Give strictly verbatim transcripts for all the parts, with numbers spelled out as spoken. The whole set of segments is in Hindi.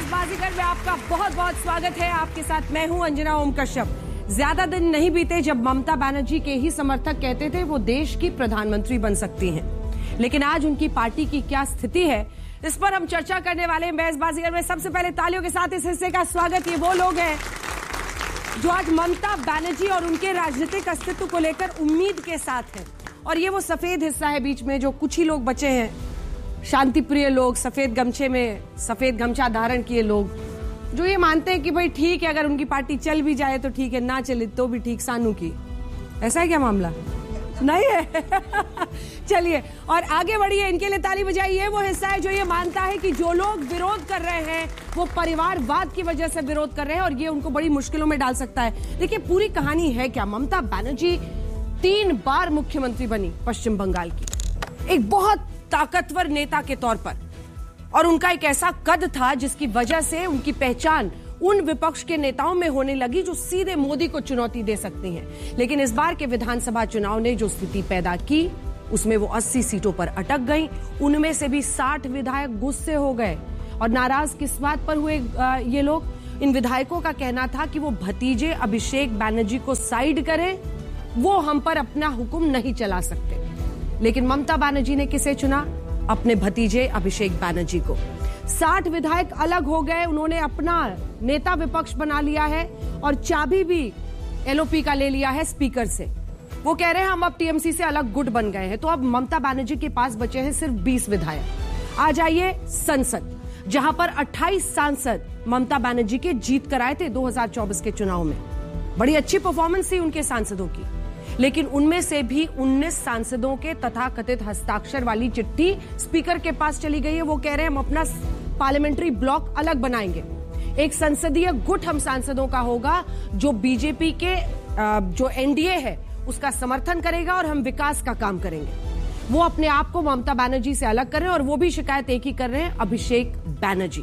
बाजीगर में आपका बहुत बहुत स्वागत है। आपके साथ मैं हूं अंजना ओम कश्यप। ज्यादा दिन नहीं बीते जब ममता बनर्जी के ही समर्थक कहते थे वो देश की प्रधानमंत्री बन सकती हैं, लेकिन आज उनकी पार्टी की क्या स्थिति है, इस पर हम चर्चा करने वाले हैं बहस बाजीगर में। सबसे पहले तालियों के साथ इस हिस्से का स्वागत। ये वो लोग हैं जो आज ममता बनर्जी और उनके राजनीतिक अस्तित्व को लेकर उम्मीद के साथ हैं, और ये वो सफेद हिस्सा है बीच में जो कुछ ही लोग बचे हैं, शांति प्रिय लोग, सफेद गमछे में सफेद गमछा धारण किए लोग, जो ये मानते हैं कि भाई ठीक है, अगर उनकी पार्टी चल भी जाए तो ठीक है, ना चले तो भी ठीक। सानू की ऐसा है क्या मामला? नहीं है। चलिए और आगे बढ़िए, इनके लिए ताली बजाइए। वो हिस्सा है जो ये मानता है कि जो लोग विरोध कर रहे हैं वो परिवारवाद की वजह से विरोध कर रहे हैं और ये उनको बड़ी मुश्किलों में डाल सकता है। देखिए पूरी कहानी है क्या। ममता बनर्जी तीन बार मुख्यमंत्री बनी पश्चिम बंगाल की, एक बहुत ताकतवर नेता के तौर पर, और उनका एक ऐसा कद था जिसकी वजह से उनकी पहचान उन विपक्ष के नेताओं में होने लगी जो सीधे मोदी को चुनौती दे सकती हैं। लेकिन इस बार के विधानसभा चुनाव ने जो स्थिति पैदा की उसमें वो अस्सी सीटों पर अटक गई। उनमें से भी साठ विधायक गुस्से हो गए और नाराज किस बात पर हुए ये लोग? इन विधायकों का कहना था कि वो भतीजे अभिषेक बनर्जी को साइड करें, वो हम पर अपना हुक्म नहीं चला सकते। लेकिन ममता बनर्जी ने किसे चुना? अपने भतीजे अभिषेक बनर्जी को। साठ विधायक अलग हो गए, उन्होंने अपना नेता विपक्ष बना लिया है और चाबी भी एलओपी का ले लिया है स्पीकर से। वो कह रहे हैं हम अब टीएमसी से अलग गुट बन गए हैं। तो अब ममता बनर्जी के पास बचे हैं सिर्फ बीस विधायक। आ जाइए संसद, जहां पर अट्ठाईस सांसद ममता बनर्जी के जीत कराए थे दो हजार चौबीस के चुनाव में। बड़ी अच्छी परफॉर्मेंस थी उनके सांसदों की, लेकिन उनमें से भी उन्नीस सांसदों के तथाकथित हस्ताक्षर वाली चिट्ठी स्पीकर के पास चली गई है। वो कह रहे हैं हम अपना पार्लियामेंट्री ब्लॉक अलग बनाएंगे, एक संसदीय गुट हम सांसदों का होगा जो बीजेपी के जो एनडीए है उसका समर्थन करेगा और हम विकास का काम करेंगे। वो अपने आप को ममता बनर्जी से अलग कर रहे हैं और वो भी शिकायत एक ही कर रहे हैं, अभिषेक बनर्जी।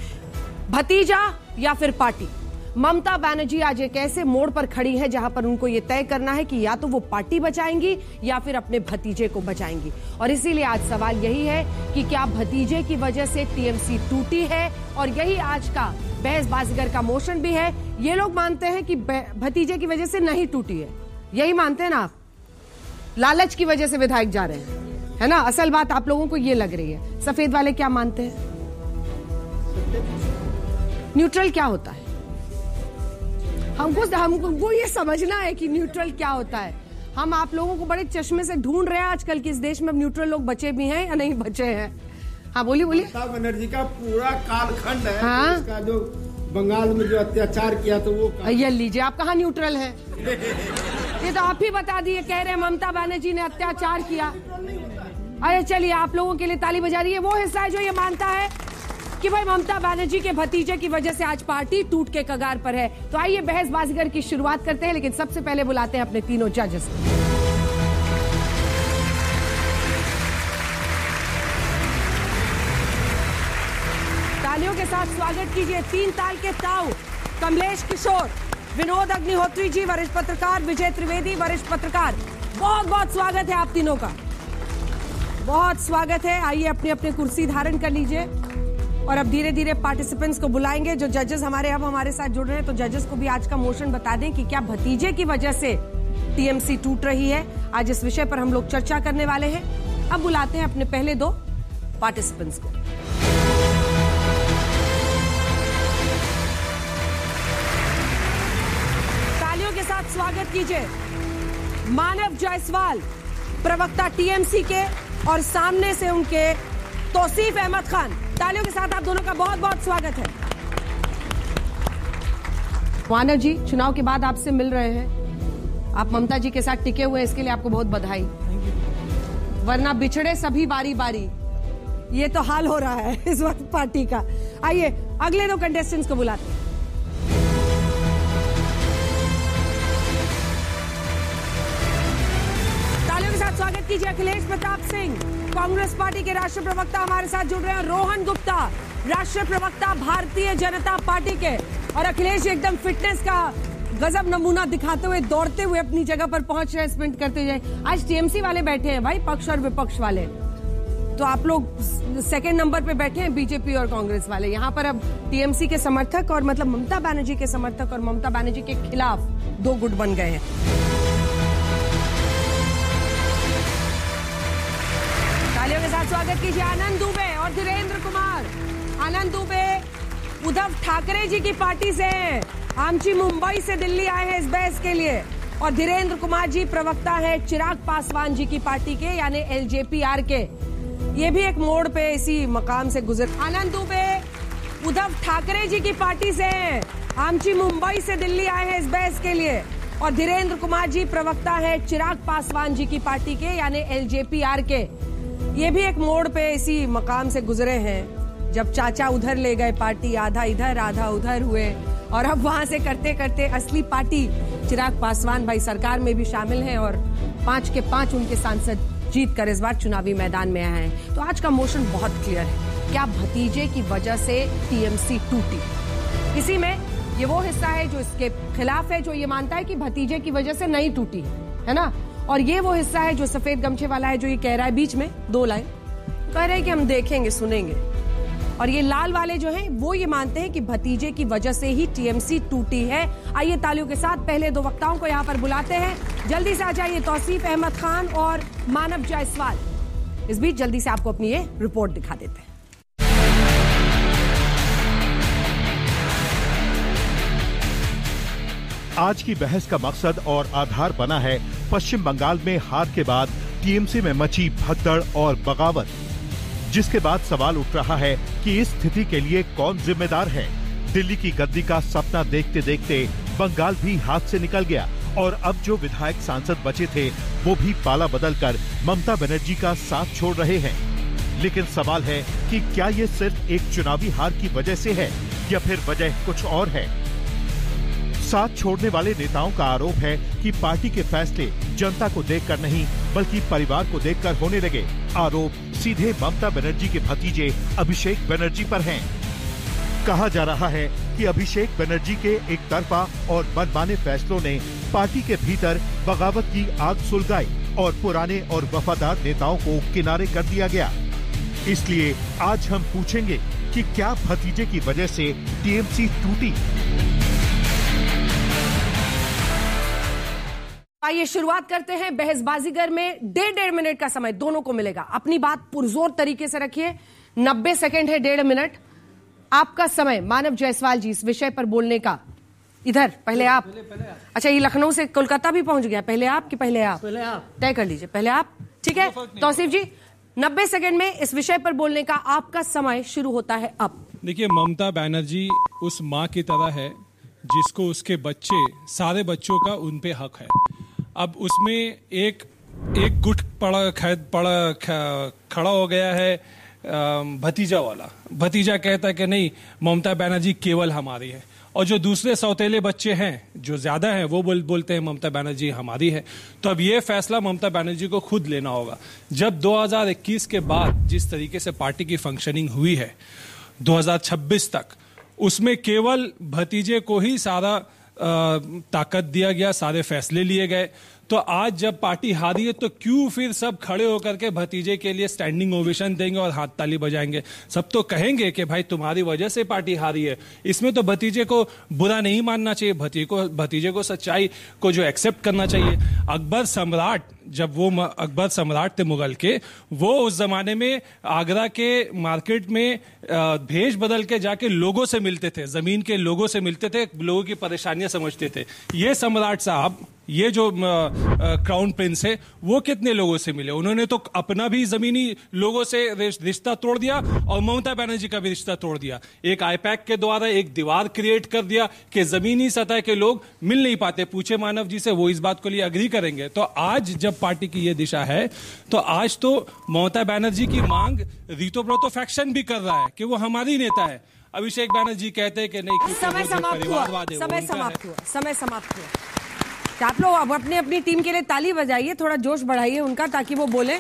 भतीजा या फिर पार्टी? ममता बनर्जी आज एक ऐसे मोड़ पर खड़ी है जहां पर उनको यह तय करना है कि या तो वो पार्टी बचाएंगी या फिर अपने भतीजे को बचाएंगी। और इसीलिए आज सवाल यही है कि क्या भतीजे की वजह से टीएमसी टूटी है, और यही आज का बहस बाजीगर का मोशन भी है। ये लोग मानते हैं कि भतीजे की वजह से नहीं टूटी है, यही मानते हैं ना आप? लालच की वजह से विधायक जा रहे हैं, है ना? असल बात आप लोगों को ये लग रही है। सफेद वाले क्या मानते हैं? न्यूट्रल क्या होता है? हमको हमको ये समझना है कि न्यूट्रल क्या होता है। हम आप लोगों को बड़े चश्मे से ढूंढ रहे हैं आजकल कि इस देश में न्यूट्रल लोग बचे भी हैं या नहीं बचे हैं। हाँ बोलिए बोलिए। ममता बनर्जी का पूरा कालखंड है। हाँ? तो इसका जो बंगाल में जो अत्याचार किया तो वो ये लीजिए, आप कहाँ न्यूट्रल है? ये तो आप ही बता दिए, कह रहे हैं ममता बनर्जी ने अत्याचार किया। अरे चलिए, आप लोगों के लिए ताली बजा रही है। वो हिस्सा है जो ये मानता है कि भाई ममता बनर्जी के भतीजे की वजह से आज पार्टी टूट के कगार पर है। तो आइए बहस बाजीगर की शुरुआत करते हैं, लेकिन सबसे पहले बुलाते हैं अपने तीनों जजेस। तालियों के साथ स्वागत कीजिए तीन ताल के ताऊ कमलेश किशोर, विनोद अग्निहोत्री जी वरिष्ठ पत्रकार, विजय त्रिवेदी वरिष्ठ पत्रकार। बहुत बहुत स्वागत है आप तीनों का, बहुत स्वागत है। आइए अपनी अपनी कुर्सी धारण कर लीजिए और अब धीरे धीरे पार्टिसिपेंट्स को बुलाएंगे जो जजेस हमारे अब हमारे साथ जुड़ रहे हैं। तो जजेस को भी आज का मोशन बता दें कि क्या भतीजे की वजह से टीएमसी टूट रही है। आज इस विषय पर हम लोग चर्चा करने वाले हैं। अब बुलाते हैं अपने पहले दो पार्टिसिपेंट्स को। तालियों के साथ स्वागत कीजिए मानव जायसवाल, प्रवक्ता टीएमसी के, और सामने से उनके तौसीफ अहमद खान। तालियों के साथ आप दोनों का बहुत बहुत स्वागत है। मानव जी, चुनाव के बाद आपसे मिल रहे हैं, आप ममता जी के साथ टिके हुए हैं, इसके लिए आपको बहुत बधाई। वरना बिछड़े सभी बारी बारी, ये तो हाल हो रहा है इस वक्त पार्टी का। आइए अगले दो कंटेस्टेंट्स को बुलाते हैं। तालियों के साथ स्वागत कीजिए अखिलेश प्रताप सिंह, कांग्रेस पार्टी के राष्ट्रीय प्रवक्ता हमारे साथ जुड़ रहे हैं। रोहन गुप्ता, राष्ट्रीय प्रवक्ता भारतीय जनता पार्टी के। और अखिलेश जी एकदम फिटनेस का गजब नमूना दिखाते हुए दौड़ते हुए अपनी जगह पर पहुंच रहे हैं, स्प्रिंट करते हुए। आज टीएमसी वाले बैठे हैं भाई, पक्ष और विपक्ष वाले। तो आप लोग सेकंड नंबर पे बैठे हैं बीजेपी और कांग्रेस वाले। यहाँ पर अब टीएमसी के समर्थक और मतलब ममता बनर्जी के समर्थक और ममता बनर्जी के खिलाफ दो गुट बन गए हैं। तालियों के साथ स्वागत कीजिए आनंद दुबे और धीरेन्द्र कुमार। आनंद दुबे उद्धव ठाकरे जी की पार्टी से हैं, आमची मुंबई से दिल्ली आए हैं इस बहस के लिए, और धीरेन्द्र कुमार जी प्रवक्ता है चिराग पासवान जी की पार्टी के यानी एलजेपीआर के। ये भी एक मोड़ पे इसी मकाम से गुजर। आनंद दुबे उद्धव ठाकरे जी की पार्टी से हैं, आमची मुंबई से दिल्ली आए हैं इस बहस के लिए, और धीरेन्द्र कुमार जी प्रवक्ता है चिराग पासवान जी की पार्टी के यानी एलजेपीआर के। ये भी एक मोड़ पे इसी मकाम से गुजरे हैं जब चाचा उधर ले गए पार्टी, आधा इधर आधा उधर हुए, और अब वहां से करते करते असली पार्टी चिराग पासवान भाई सरकार में भी शामिल हैं और पांच के पांच उनके सांसद जीत कर इस बार चुनावी मैदान में आए हैं। तो आज का मोशन बहुत क्लियर है, क्या भतीजे की वजह से टीएमसी टूटी? इसी में ये वो हिस्सा है जो इसके खिलाफ है, जो ये मानता है कि भतीजे की वजह से नहीं टूटी, है ना, और ये वो हिस्सा है जो सफेद गमछे वाला है, जो ये कह रहा है बीच में दो लाइन कह रहे हैं कि हम देखेंगे सुनेंगे, और ये लाल वाले जो हैं वो ये मानते हैं कि भतीजे की वजह से ही टीएमसी टूटी है। आइए तालियों के साथ पहले दो वक्ताओं को यहाँ पर बुलाते हैं। जल्दी से आ जाइए तौसीफ अहमद खान और मानव जायसवाल। इस बीच जल्दी से आपको अपनी ये रिपोर्ट दिखा देते हैं। आज की बहस का मकसद और आधार बना है पश्चिम बंगाल में हार के बाद टीएमसी में मची भगदड़ और बगावत, जिसके बाद सवाल उठ रहा है कि इस स्थिति के लिए कौन जिम्मेदार है। दिल्ली की गद्दी का सपना देखते देखते बंगाल भी हाथ से निकल गया और अब जो विधायक सांसद बचे थे वो भी पाला बदलकर ममता बनर्जी का साथ छोड़ रहे हैं। लेकिन सवाल है कि क्या ये सिर्फ एक चुनावी हार की वजह से है या फिर वजह कुछ और है। साथ छोड़ने वाले नेताओं का आरोप है कि पार्टी के फैसले जनता को देखकर नहीं बल्कि परिवार को देखकर होने लगे। आरोप सीधे ममता बनर्जी के भतीजे अभिषेक बनर्जी पर हैं। कहा जा रहा है कि अभिषेक बनर्जी के एक तरफा और मनमाने फैसलों ने पार्टी के भीतर बगावत की आग सुलगाई और पुराने और वफादार नेताओं को किनारे कर दिया गया। इसलिए आज हम पूछेंगे कि क्या भतीजे की वजह से टीएमसी टूटी। आइए शुरुआत करते हैं बहसबाजीगर में। डेढ़ डेढ़ मिनट का समय दोनों को मिलेगा, अपनी बात पुरजोर तरीके से रखिए। नब्बे सेकंड है, डेढ़ मिनट आपका समय मानव जायसवाल जी इस विषय पर बोलने का। इधर पहले आप पहले, पहले आप। अच्छा, ये लखनऊ से कोलकाता भी पहुंच गया, पहले आप कि पहले आप? पहले आप तय कर लीजिए, पहले आप। ठीक है तौसीफ जी, नब्बे सेकंड में इस विषय पर बोलने का आपका समय शुरू होता है अब। देखिए, ममता बनर्जी उस माँ की तरह है जिसको उसके बच्चे, सारे बच्चों का उन पे हक है। अब उसमें एक एक गुट पड़ा पड़ा खड़ा हो गया है भतीजा वाला। भतीजा कहता है कि नहीं, ममता बनर्जी केवल हमारी है, और जो दूसरे सौतेले बच्चे हैं जो ज्यादा हैं वो बोल, बोलते हैं ममता बनर्जी हमारी है। तो अब ये फैसला ममता बनर्जी को खुद लेना होगा। जब दो हज़ार इक्कीस के बाद जिस तरीके से पार्टी की फंक्शनिंग हुई है दो हज़ार छब्बीस तक, उसमें केवल भतीजे को ही सारा ताकत दिया गया, सारे फैसले लिए गए। तो आज जब पार्टी हारी है तो क्यों फिर सब खड़े होकर के भतीजे के लिए स्टैंडिंग ओवेशन देंगे और हाथ ताली बजाएंगे? सब तो कहेंगे कि भाई तुम्हारी वजह से पार्टी हारी है। इसमें तो भतीजे को बुरा नहीं मानना चाहिए, भतीजे को भतीजे को सच्चाई को जो एक्सेप्ट करना चाहिए। अकबर सम्राट, जब वो अकबर सम्राट थे मुगल के, वो उस जमाने में आगरा के मार्केट में भेष बदल के जाके लोगों से मिलते थे, जमीन के लोगों से मिलते थे, लोगों की परेशानियां समझते थे। ये सम्राट साहब, ये जो क्राउन प्रिंस है, वो कितने लोगों से मिले? उन्होंने तो अपना भी जमीनी लोगों से रिश्ता तोड़ दिया और ममता बनर्जी का भी रिश्ता तोड़ दिया। एक आईपैक के द्वारा एक दीवार क्रिएट कर दिया कि जमीनी सतह के लोग मिल नहीं पाते। पूछे मानव जी से, वो इस बात को लिए अग्री करेंगे। तो आज जब पार्टी की ये दिशा है तो आज तो ममता बनर्जी की मांग रीतो फैक्शन भी कर रहा है कि वो हमारी नेता है। अभिषेक बनर्जी कहते हैं कि नहीं, समय समाप्त हुआ, समय समाप्त हुआ, समय समाप्त हुआ। आप लोग अब अपनी अपनी टीम के लिए ताली बजाइए, थोड़ा जोश बढ़ाइए उनका ताकि वो बोले।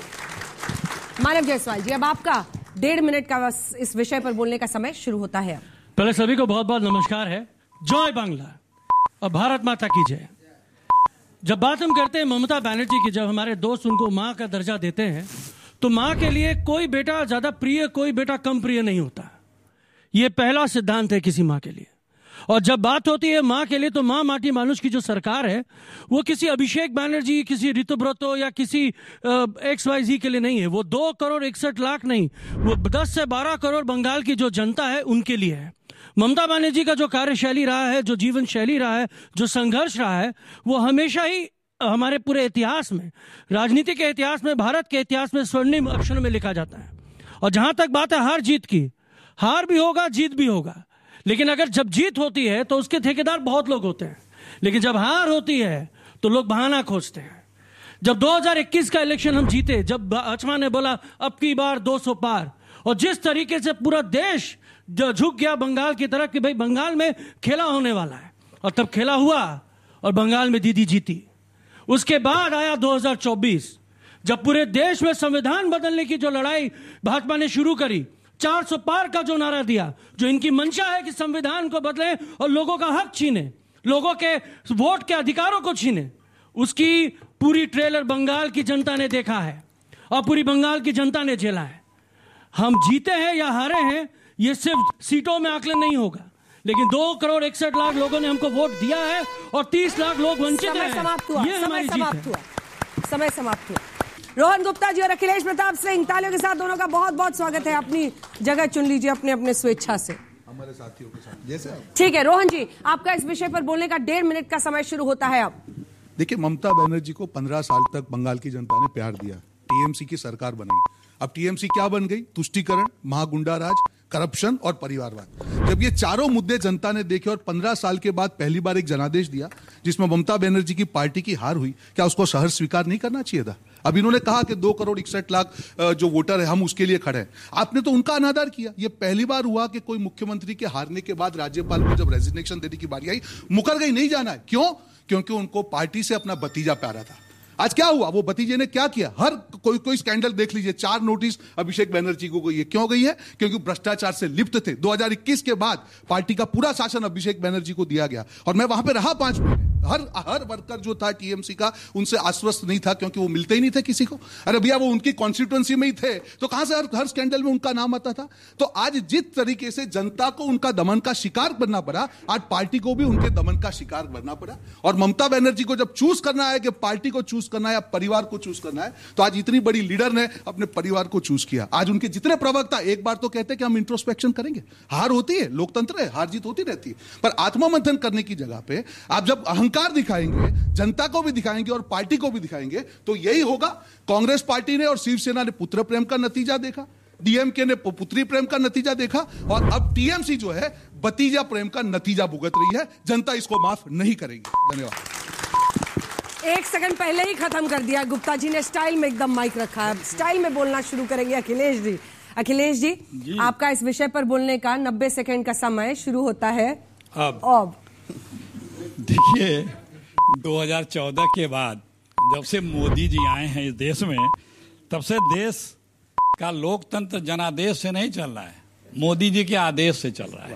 मानव जायसवाल जी, अब आपका डेढ़ मिनट का इस विषय पर बोलने का समय शुरू होता है। पहले सभी को बहुत बहुत नमस्कार है, जय बांग्ला और भारत माता की जय। जब बात हम करते हैं ममता बनर्जी की, जब हमारे दोस्त उनको मां का दर्जा देते हैं, तो मां के लिए कोई बेटा ज्यादा प्रिय, कोई बेटा कम प्रिय नहीं होता। यह पहला सिद्धांत है किसी मां के लिए। और जब बात होती है मां के लिए, तो मां माटी मानुष की जो सरकार है वो किसी अभिषेक बैनर्जी, किसी ऋतुब्रतो या किसी एक्स वाई जी के लिए नहीं है। वो दो करोड़ इकसठ लाख नहीं, वो दस से बारह करोड़ बंगाल की जो जनता है उनके लिए है। ममता बनर्जी का जो कार्यशैली रहा है, जो जीवन शैली रहा है, जो संघर्ष रहा है, वो हमेशा ही हमारे पूरे इतिहास में, राजनीति के इतिहास में, भारत के इतिहास में स्वर्णिम अक्षरों में लिखा जाता है। और जहां तक बात है हार जीत की, हार भी होगा, जीत भी होगा, लेकिन अगर जब जीत होती है तो उसके ठेकेदार बहुत लोग होते हैं, लेकिन जब हार होती है तो लोग बहाना खोजते हैं। जब दो हज़ार इक्कीस का इलेक्शन हम जीते, जब अचमा ने बोला अब की बार दो सौ पार, और जिस तरीके से पूरा देश झुक गया बंगाल की तरफ कि भाई बंगाल में खेला होने वाला है, और तब खेला हुआ और बंगाल में दीदी जीती। उसके बाद आया दो हज़ार चौबीस, जब पूरे देश में संविधान बदलने की जो लड़ाई भाजपा ने शुरू करी, चार सौ पार का जो नारा दिया, जो इनकी मंशा है कि संविधान को बदले और लोगों का हक छीने, लोगों के वोट के अधिकारों को छीने, उसकी पूरी ट्रेलर बंगाल की जनता ने देखा है और पूरी बंगाल की जनता ने झेला है। हम जीते हैं या हारे हैं, ये सिर्फ सीटों में आकलन नहीं होगा, लेकिन दो करोड़ इकसठ लाख लोगों ने हमको वोट दिया है और तीस लाख लोग वंचित हैं। ये हमारी जीत है। समय समाप्त हुआ। रोहन गुप्ता जी और अखिलेश प्रताप सिंह, तालियों के साथ दोनों का बहुत बहुत स्वागत है। अपनी जगह चुन लीजिए अपने अपने स्वेच्छा से, हमारे साथियों के साथ। जैसे ठीक है रोहन जी, आपका इस विषय पर बोलने का डेढ़ मिनट का समय शुरू होता है अब। देखिए, ममता बनर्जी को पंद्रह साल तक बंगाल की जनता ने प्यार दिया, टीएमसी की सरकार बनाई। अब टीएमसी क्या बन गई? तुष्टीकरण, महागुंडा राज, करप्शन और परिवारवाद। जब ये चारों मुद्दे जनता ने देखे और पंद्रह साल के बाद पहली बार एक जनादेश दिया जिसमें ममता बनर्जी की पार्टी की हार हुई, क्या उसको सहर्ष स्वीकार नहीं करना चाहिए था? अब इन्होंने कहा कि दो करोड़ इकसठ लाख जो वोटर है हम उसके लिए खड़े हैं। आपने तो उनका अनादर किया। ये पहली बार हुआ कि कोई मुख्यमंत्री के हारने के बाद राज्यपाल को जब रेजिग्नेशन देने की बारी आई, मुकर गई, नहीं जाना है। क्यों? क्योंकि उनको पार्टी से अपना भतीजा प्यारा था। आज क्या हुआ? वो भतीजे ने क्या किया? हर कोई कोई स्कैंडल देख लीजिए, चार नोटिस अभिषेक बनर्जी को गई है। क्यों गई है? क्योंकि भ्रष्टाचार से लिप्त थे। दो हज़ार इक्कीस के बाद पार्टी का पूरा शासन अभिषेक बनर्जी को दिया गया और मैं वहां पे रहा पांच महीने। हर हर वर्कर जो था टीएमसी का उनसे आश्वस्त नहीं था, क्योंकि वो मिलते ही नहीं थे किसी को। अरे भैया, वो उनकी कॉन्स्टिट्यूएंसी में ही थे, तो कहां से हर, हर स्कैंडल में उनका नाम आता था? तो आज जिस तरीके से जनता को उनका दमन का शिकार बनना पड़ा, आज पार्टी को भी उनके दमन का शिकार बनना पड़ा। और ममता बनर्जी को जब चूज करना है कि पार्टी को चूज करना है या परिवार को चूज करना है, तो आज इतनी बड़ी लीडर ने अपने परिवार को चूज किया। आज उनके जितने प्रवक्ता एक बार तो कहते हैं कि हम इंट्रोस्पेक्शन करेंगे। हार होती है, लोकतंत्र है, हार जीत होती रहती है, पर आत्ममंथन करने की जगह पे आप जब अहंकार दिखाएंगे, जनता को भी दिखाएंगे और पार्टी को भी दिखाएंगे, तो यही होगा। कांग्रेस पार्टी ने और शिवसेना ने पुत्र प्रेम का नतीजा देखा, डीएमके ने पुत्री प्रेम का नतीजा देखा, और अब टीएमसी जो है भतीजा प्रेम का नतीजा भुगत रही है। जनता इसको माफ नहीं करेगी। धन्यवाद। एक सेकंड पहले ही खत्म कर दिया गुप्ता जी ने, स्टाइल में एकदम माइक रखा है। स्टाइल में बोलना शुरू करेंगे अखिलेश जी। अखिलेश जी, जी आपका इस विषय पर बोलने का नब्बे सेकंड का समय शुरू होता है अब। अब देखिए, दो हज़ार चौदह के बाद जब से मोदी जी आए हैं इस देश में, तब से देश का लोकतंत्र जनादेश से नहीं चल रहा है, मोदी जी के आदेश से चल रहा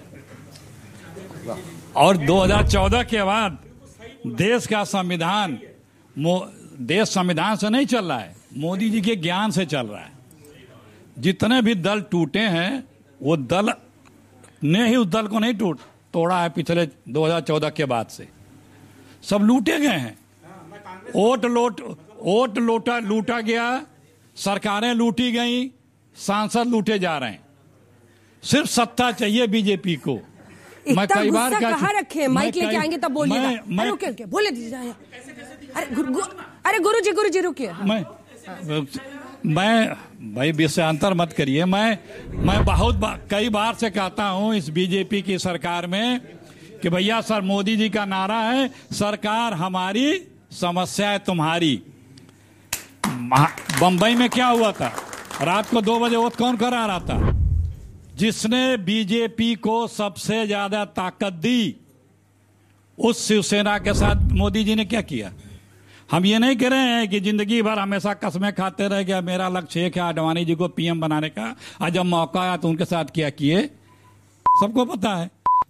है। और दो हज़ार चौदह के बाद देश का संविधान, देश संविधान से नहीं चल रहा है, मोदी जी के ज्ञान से चल रहा है। जितने भी दल टूटे हैं, वो दल ने ही उस दल को नहीं टूट तोड़ा है। पिछले दो हज़ार चौदह के बाद से सब लूटे गए हैं। वोट लोट वोट लूटा लूटा गया, सरकारें लूटी गई, सांसद लूटे जा रहे हैं। सिर्फ सत्ता चाहिए बीजेपी को। मैं कई बार कहा रखे, माइक लेके आएंगे तब बोलिएगा। अरे रुकिए रुकिए, बोले दीजिए। अरे गुरु अरे गुरु जी गुरु जी रुकिए। मैं मैं भाई विषयांतर मत करिए। मैं मैं बहुत बा, कई बार से कहता हूं इस बीजेपी की सरकार में कि भैया सर, मोदी जी का नारा है, सरकार हमारी समस्या तुम्हारी। बंबई में क्या हुआ था? रात को दो बजे वोट कौन करा रहा था? जिसने बीजेपी को सबसे ज्यादा ताकत दी, उस शिवसेना के साथ मोदी जी ने क्या किया? हम ये नहीं कह रहे हैं कि जिंदगी भर हमेशा कसमें खाते रहे कि मेरा लक्ष्य एक है आडवाणी जी को पीएम बनाने का। आज जब मौका आया तो उनके साथ क्या किए, सबको पता है।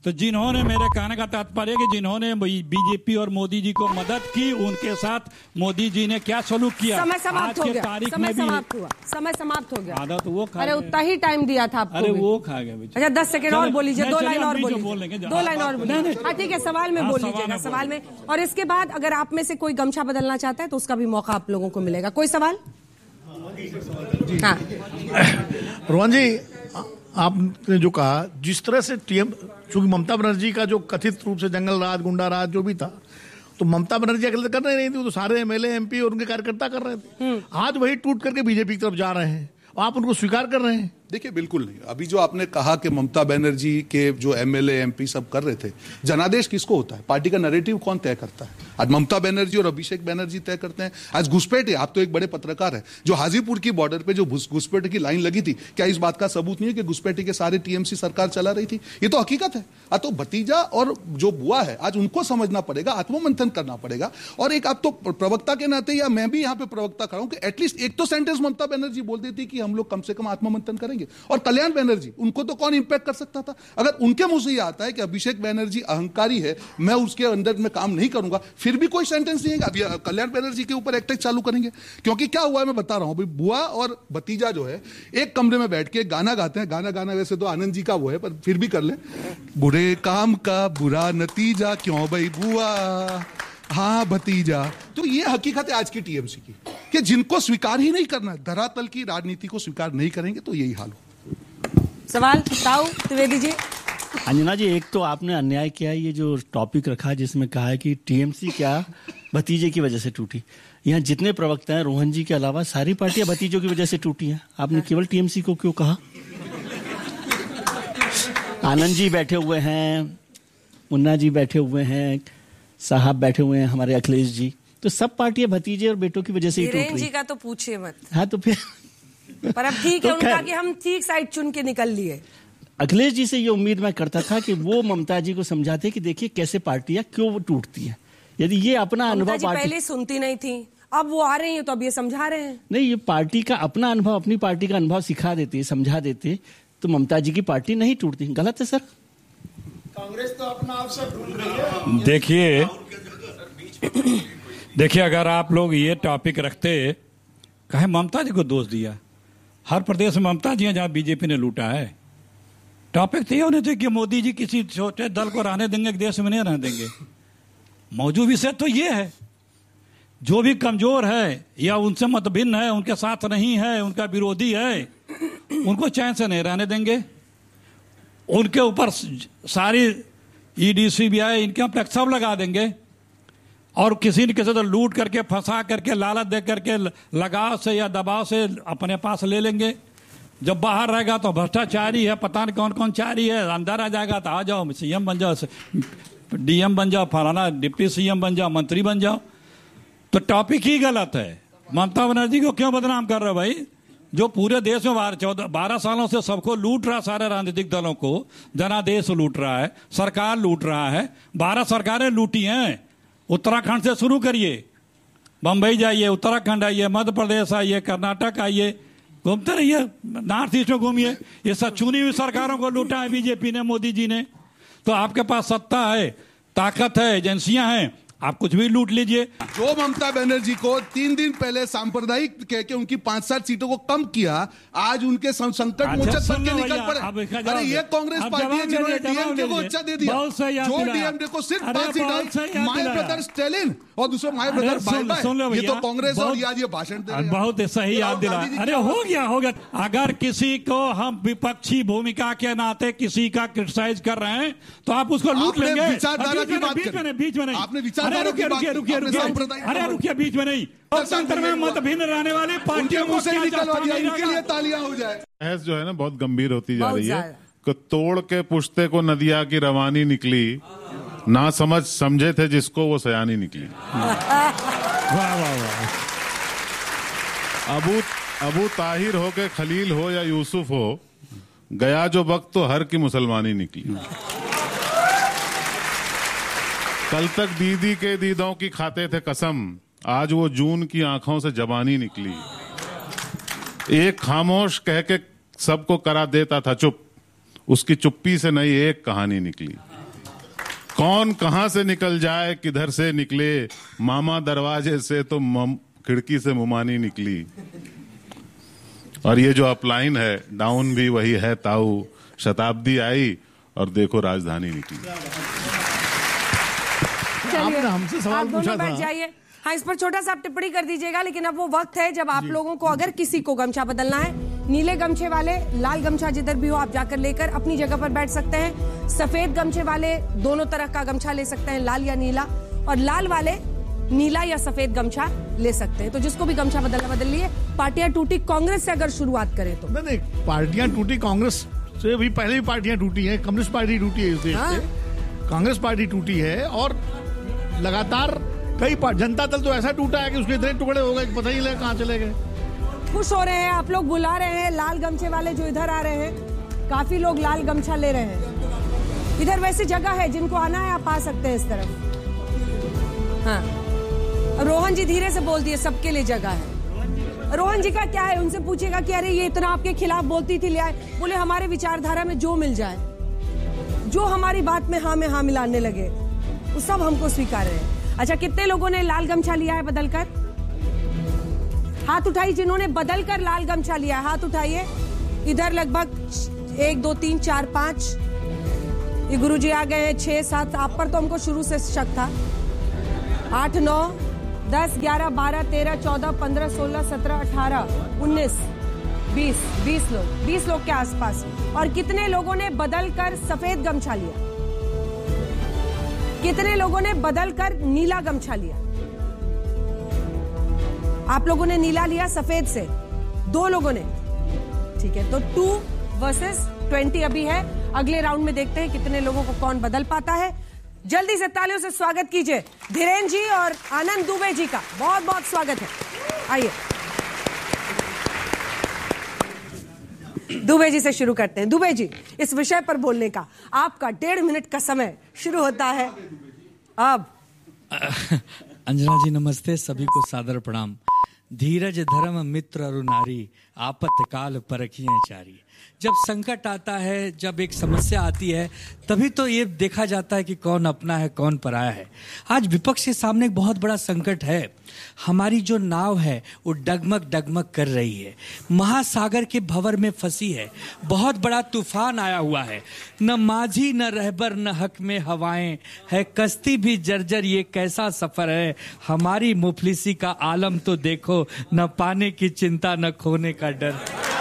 तो जिन्होंने, मेरे कहने का तात्पर्य कि जिन्होंने बीजेपी और मोदी जी को मदद की, उनके साथ मोदी जी ने क्या सलूक किया। समय समाप्त हो गया, तारीख समय में भी समाप्त हुआ, समय समाप्त हो गया। आधा तो वो खा अरे उतना ही टाइम दिया था आपको। अरे वो खा गया। अच्छा दस सेकंड और बोल लीजिए, दो लाइन और बोल बोलेंगे, दो लाइन और बोलिए। हाँ ठीक है, सवाल में बोल लीजिएगा, सवाल में। और इसके बाद अगर आप में से कोई गमछा बदलना चाहता है तो उसका भी मौका आप लोगों को मिलेगा। कोई सवाल? हाँ रोहन जी, आपने जो कहा, जिस तरह से टीएम, चूंकि ममता बनर्जी का जो कथित रूप से जंगल राज, गुंडा राज जो भी था, तो ममता बनर्जी अकेले कर नहीं थी, वो तो सारे एमएलए, एमपी और उनके कार्यकर्ता कर रहे थे। आज वही टूट करके बीजेपी की तरफ जा रहे हैं, आप उनको स्वीकार कर रहे हैं। देखिए बिल्कुल नहीं। अभी जो आपने कहा कि ममता बनर्जी के जो एमएलए, एमपी सब कर रहे थे, जनादेश किसको होता है? पार्टी का नैरेटिव कौन तय करता है? आज ममता बनर्जी और अभिषेक बनर्जी तय करते हैं। आज घुसपैठ, आप तो एक बड़े पत्रकार हैं, जो हाजीपुर की बॉर्डर पे जो घुसपैठ की लाइन लगी थी, क्या इस बात का सबूत नहीं है कि घुसपैठी के सारे टीएमसी सरकार चला रही थी? ये तो हकीकत है। आ तो भतीजा और जो बुआ है, आज उनको समझना पड़ेगा, आत्ममंथन करना पड़ेगा। और एक आप तो प्रवक्ता के नाते, या मैं भी यहाँ पे प्रवक्ता खड़ा हूं, कि एटलीस्ट एक तो सेंटेंस ममता बनर्जी बोल देती कि हम लोग कम से कम आत्ममंथन करेंगे। और कल्याण बनर्जी, उनको तो कौन इंपैक्ट कर सकता था? अगर उनके मुंह से ये आता है कि अभिषेक बनर्जी अहंकारी है, मैं उसके अंदर में काम नहीं करूंगा, फिर भी कोई सेंटेंस नहीं है। अभी कल्याण बनर्जी के ऊपर अटैक चालू करेंगे। क्योंकि क्या हुआ है मैं बता रहा हूं। बुआ और भतीजा जो है एक कमरे में बैठ के गाना गाते हैं। गाना गाना वैसे तो आनंद जी का वो है, पर फिर भी कर ले। बुरे काम का बुरा नतीजा क्यों भाई बुआ, हाँ भतीजा। तो ये हकीकत है आज की टीएमसी की, कि जिनको स्वीकार ही नहीं करना, धरातल की राजनीति को स्वीकार नहीं करेंगे तो यही हाल हो। सवाल ताऊ त्रिवेदी जी। अंजना जी, एक तो आपने अन्याय किया, ये जो टॉपिक रखा जिसमें कहा है कि टीएमसी क्या भतीजे की वजह से टूटी। यहाँ जितने प्रवक्ता हैं रोहन जी के अलावा सारी पार्टियां भतीजों की वजह से टूटी हैं, आपने केवल टीएमसी को क्यों कहा? आनंद जी बैठे हुए हैं, मुन्ना जी बैठे हुए हैं, साहब बैठे हुए हैं, हमारे अखिलेश जी, तो सब पार्टियां भतीजे और बेटों की वजह से ही टूट रही। जी का तो पूछिए मत। हाँ तो फिर पर अब ठीक है, उनका कि हम ठीक साइड चुन के निकल लिए। अखिलेश जी से ये उम्मीद मैं करता था कि वो ममता जी को समझाते कि देखिए कैसे पार्टियां क्यों टूटती हैं। यदि ये अपना अनुभव पार्टी पहले सुनती नहीं थी, अब वो आ रही है तो अब ये समझा रहे हैं। नहीं, ये पार्टी का अपना अनुभव, अपनी पार्टी का अनुभव सिखा देते, समझा देते, तो ममता जी की पार्टी नहीं टूटती। गलत है सर? कांग्रेस तो अपना अवसर ढूंढ रही है। देखिए देखिए अगर आप लोग ये टॉपिक रखते, कहे ममता जी को दोष दिया, हर प्रदेश में ममता जी हैं जहां बीजेपी ने लूटा है। टॉपिक तो ये होने चाहिए कि मोदी जी किसी छोटे दल को रहने देंगे, देश में नहीं रहने देंगे। मौजूद विषय तो ये है, जो भी कमजोर है या उनसे मतभिन्न है, उनके साथ नहीं है, उनका विरोधी है, उनको चैन से नहीं रहने देंगे। उनके ऊपर सारी ईडी, सीबीआई, इनके ऊपर सब लगा देंगे और किसी न किसी तो लूट करके, फंसा करके, लालच दे करके, लगाव से या दबाव से अपने पास ले लेंगे। जब बाहर रहेगा तो भ्रष्टाचारी है, पता नहीं कौन कौन चारी है, अंदर आ जाएगा तो आ जाओ सीएम बन जाओ, डीएम बन जाओ, फलाना डिप्टी सीएम बन जाओ, मंत्री बन जाओ। तो टॉपिक ही गलत है। ममता बनर्जी को क्यों बदनाम कर रहे हो भाई? जो पूरे देश में बारह चौदह बारह सालों से सबको लूट रहा, सारे राजनीतिक दलों को जनादेश लूट रहा है, सरकार लूट रहा है, बारह सरकारें लूटी हैं। उत्तराखंड से शुरू करिए, बंबई जाइए, उत्तराखंड आइए, मध्य प्रदेश आइए, कर्नाटक आइए, घूमते रहिए, नॉर्थ ईस्ट में घूमिए। ये सब चुनी हुई सरकारों को लूटा है बीजेपी ने, मोदी जी ने। तो आपके पास सत्ता है, ताकत है, एजेंसियां हैं, आप कुछ भी लूट लीजिए। जो ममता बनर्जी को तीन दिन पहले सांप्रदायिक कह के उनकी पांच सात सीटों को कम किया, आज उनके संकट मोचक बन के निकल पड़े। अरे ये कांग्रेस पार्टी है जिन्होंने डीएमके को अच्छा दे दिया, जो डीएमके को सिर्फ पांच सीट, माय ब्रदर स्टेलिन और दूसरे माय ब्रदर बाय बाय। ये तो कांग्रेस और आज ये भाषण दे रहे हैं। बहुत सही याद दिला। अरे हो गया हो गया। अगर किसी को हम विपक्षी भूमिका के नाते किसी का क्रिटिसाइज कर रहे हैं तो आप उसको लूट लेंगे। विचारधारा की बात बीच में बीच में नहीं, आपने विचार अरे रुकिए रुकिए रुकिए रुकिए अरे रुकिए बीच में नहीं। लोकतंत्र में मतभिन्न रहने वाली पार्टियों को से निकलवा दिया, इनके लिए तालियां हो जाए। बहस जो है ना बहुत गंभीर होती जा रही है कि तोड़ के पुश्ते को नदिया की रवानी निकली, ना समझ समझे थे जिसको वो सयानी निकली। वाह वाह वाह। अबू अबू ताहिर हो के खलील हो या यूसुफ हो, गया जो वक्त तो हर की मुसलमानी निकली। कल तक दीदी के दीदों की खाते थे कसम, आज वो जून की आंखों से जबानी निकली। एक खामोश कह के सबको करा देता था चुप, उसकी चुप्पी से नई एक कहानी निकली। कौन कहां से निकल जाए किधर से निकले, मामा दरवाजे से तो खिड़की से मुमानी निकली। और ये जो अपलाइन है, डाउन भी वही है ताऊ, शताब्दी आई और देखो राजधानी निकली। आपने हमसे सवाल पूछा था। जाइए, हाँ, इस पर छोटा सा आप टिप्पणी कर दीजिएगा, लेकिन अब वो वक्त है जब आप लोगों को अगर किसी को गमछा बदलना है, नीले गमछे वाले लाल गमछा जिधर भी हो आप जाकर लेकर अपनी जगह पर बैठ सकते हैं। सफेद गमछे वाले दोनों तरह का गमछा ले सकते हैं, लाल या नीला, और लाल वाले नीला या सफेद गमछा ले सकते हैं। तो जिसको भी गमछा बदलना बदल लिए। पार्टियां टूटी, कांग्रेस से अगर शुरुआत करें तो नहीं, पार्टियां टूटी, कांग्रेस से भी पहले भी पार्टियां टूटी हैं। कम्युनिस्ट पार्टी टूटी है इस देश से, कांग्रेस पार्टी टूटी है, और लगातार कई जनता दल तो ऐसा टूटा है कि उसके इतने टुकड़े हो गए पता ही नहीं लगा कहां चले गए। खुश हो रहे हैं आप लोग, बुला रहे हैं लाल गमछे वाले जो इधर आ रहे हैं, काफी लोग लाल गमछा ले रहे हैं। इधर वैसी जगह है, जिनको आना है आप आ सकते हैं इस तरफ। हाँ, रोहन जी धीरे से बोल दिए, सबके लिए जगह है। रोहन जी का क्या है, उनसे पूछेगा कि अरे ये इतना आपके खिलाफ बोलती थी, ले आए। बोले हमारे विचारधारा में जो मिल जाए, जो हमारी बात में हाँ में हाँ मिलाने लगे, वो सब हमको स्वीकार है। अच्छा, कितने लोगों ने लाल गमछा लिया है बदलकर? हाथ उठाइए जिन्होंने बदलकर लाल गमछा लिया है, हाथ उठाइए। इधर लगभग एक दो तीन चार पांच, ये गुरुजी आ गए हैं, छह सात। आप पर तो हमको शुरू से शक था। आठ नौ दस ग्यारह बारह तेरह चौदह पंद्रह सोलह सत्रह अठारह उन्नीस बीस बीस लोग बीस लोग के आसपास। और कितने लोगों ने बदलकर सफेद गमछा लिया? कितने लोगों ने बदलकर नीला गमछा लिया? आप लोगों ने नीला लिया सफेद से, दो लोगों ने। ठीक है, तो टू वर्सेस ट्वेंटी अभी है। अगले राउंड में देखते हैं कितने लोगों को कौन बदल पाता है। जल्दी से तालियों से स्वागत कीजिए धीरेन जी और आनंद दुबे जी का। बहुत बहुत स्वागत है। आइए, दुबे जी से शुरू करते हैं। दुबे जी, इस विषय पर बोलने का आपका डेढ़ मिनट का समय शुरू होता है अब। अंजना जी नमस्ते, सभी को सादर प्रणाम। धीरज धर्म मित्र अरु नारी, आपत काल परखियां चारी। जब संकट आता है, जब एक समस्या आती है, तभी तो ये देखा जाता है कि कौन अपना है कौन पराया है। आज विपक्ष के सामने एक बहुत बड़ा संकट है। हमारी जो नाव है वो डगमग डगमग कर रही है, महासागर के भंवर में फंसी है। बहुत बड़ा तूफान आया हुआ है, न माझी न रहबर न हक में हवाएं है, कश्ती भी जर्जर ये कैसा सफर है। हमारी मुफलिसी का आलम तो देखो, न पाने की चिंता न खोने का डर।